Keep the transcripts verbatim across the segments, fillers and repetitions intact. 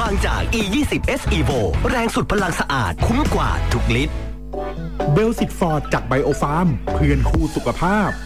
บางจาก อี ยี่สิบ เอส Evo แรงสุดพลังสะอาดคุ้มกว่าทุกลิตรเบลสิตฟอร์ดจากไบโอฟาร์มเพื่อนคู่สุขภาพ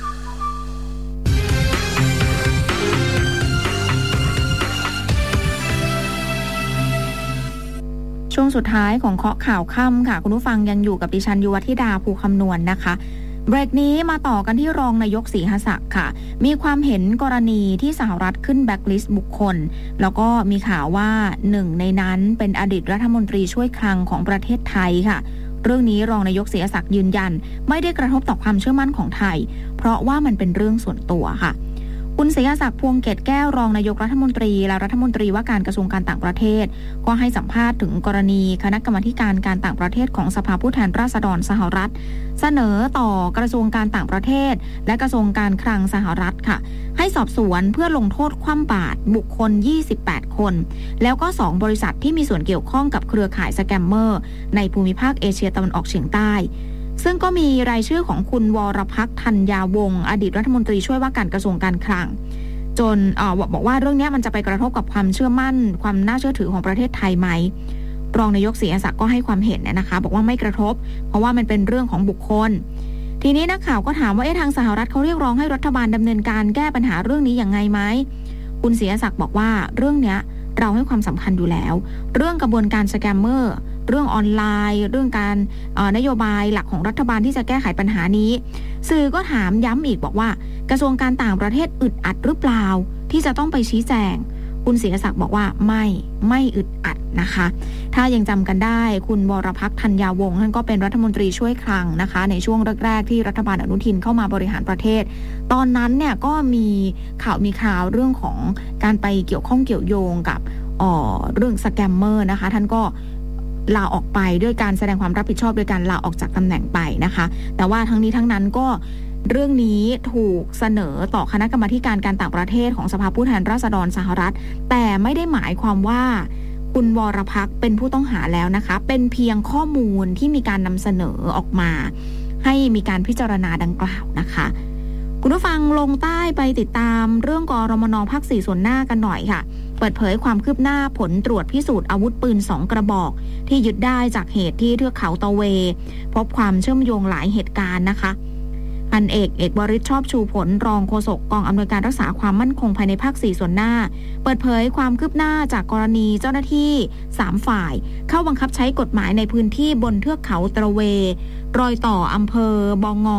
ช่วงสุดท้ายของเคาะข่าวค่ำค่ะคุณผู้ฟังยังอยู่กับดิฉันยุวธิดาภูคำนวณ นะคะเบรกนี้มาต่อกันที่รองนายกศรีหศักดิ์ค่ะมีความเห็นกรณีที่สหรัฐขึ้นแบ็คลิสต์บุคคลแล้วก็มีข่าวว่าหนึ่งในนั้นเป็นอดีตรัฐมนตรีช่วยคลังของประเทศไทยค่ะเรื่องนี้รองนายกศรีหศักดิ์ยืนยันไม่ได้กระทบต่อความเชื่อมั่นของไทยเพราะว่ามันเป็นเรื่องส่วนตัวค่ะคุณศรีหศักดิ์พวงเกตแก้วรองนายกรัฐมนตรีและรัฐมนตรีว่าการกระทรวงการต่างประเทศก็ให้สัมภาษณ์ถึงกรณีคณะกรรมาการการต่างประเทศของสภาผู้แทนราษฎรสหรัฐเสนอต่อกระทรวงการต่างประเทศและกระทรวงการคลังสหรัฐค่ะให้สอบสวนเพื่อลงโทษคว่ำบาตรบุคคลยี่สิบแปดคนแล้วก็สองบริษัทที่มีส่วนเกี่ยวข้องกับเครือข่ายสแกมเมอร์ในภูมิภาคเอเชียตะวันออกเฉียงใต้ซึ่งก็มีรายชื่อของคุณวรพักษ์ธัญญาวงศ์อดีตรัฐมนตรีช่วยว่าการกระทรวงการคลังจนเอ่อบอกว่าเรื่องนี้มันจะไปกระทบกับความเชื่อมั่นความน่าเชื่อถือของประเทศไทยไหมรองนายกศรีหศักดิ์ก็ให้ความเห็นนะคะบอกว่าไม่กระทบเพราะว่ามันเป็นเรื่องของบุคคลทีนี้นักข่าวก็ถามว่าเอ๊ะทางสหรัฐเขาเรียกร้องให้รัฐบาลดำเนินการแก้ปัญหาเรื่องนี้อย่างไงไหมคุณศรีหศักดิ์บอกว่าเรื่องนี้เราให้ความสำคัญอยู่แล้วเรื่องกระบวนการสแกมเมอร์เรื่องออนไลน์เรื่องการนโยบายหลักของรัฐบาลที่จะแก้ไขปัญหานี้สื่อก็ถามย้ำอีกบอกว่ากระทรวงการต่างประเทศอึดอัดหรือเปล่าที่จะต้องไปชี้แจงคุณศรีศักดิ์บอกว่าไม่ไม่อึดอัดนะคะถ้ายังจำกันได้คุณวรพักษ์ธัญญาวงศ์ท่านก็เป็นรัฐมนตรีช่วยคลังนะคะในช่วงแรกๆที่รัฐบาลอนุทินเข้ามาบริหารประเทศตอนนั้นเนี่ยก็มีข่าวมีข่าวเรื่องของการไปเกี่ยวข้องเกี่ยวโยงกับอ๋อเรื่องสแกมเมอร์นะคะท่านก็ลาออกไปด้วยการแสดงความรับผิดชอบโดยการลาออกจากตำแหน่งไปนะคะแต่ว่าทั้งนี้ทั้งนั้นก็เรื่องนี้ถูกเสนอต่อคณะกรรมาการการต่างประเทศของสภาผู้แทนราษฎรสหรัฐแต่ไม่ได้หมายความว่าคุณวรพักษ์เป็นผู้ต้องหาแล้วนะคะเป็นเพียงข้อมูลที่มีการนำเสนอออกมาให้มีการพิจารณาดังกล่าวนะคะคุณผู้ฟังลงใต้ไปติดตามเรื่องกรมน.ภาคสี่ส่วนหน้ากันหน่อยค่ะเปิดเผยความคืบหน้าผลตรวจพิสูจน์อาวุธปืนสองกระบอกที่ยึดได้จากเหตุที่เทือกเขาตะเวพบความเชื่อมโยงหลายเหตุการณ์นะคะพันเอกเอกวริชชอบชูผลรองโฆษกกองอำนวยการรักษาความมั่นคงภายในภาคสี่ส่วนหน้าเปิดเผยความคืบหน้าจากกรณีเจ้าหน้าที่สามฝ่ายเข้าบังคับใช้กฎหมายในพื้นที่บนเทือกเขาตะเวรอยต่ออำเภอบองง